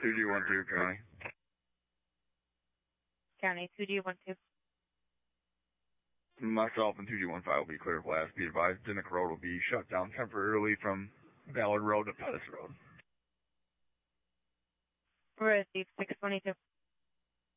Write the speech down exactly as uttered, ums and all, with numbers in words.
two G one two, County. County, two G one two. Myself and two G one five will be clear of last. Be advised, Dinnick Road will be shut down temporarily from Ballard Road to Pettis Road. Received six twenty-two.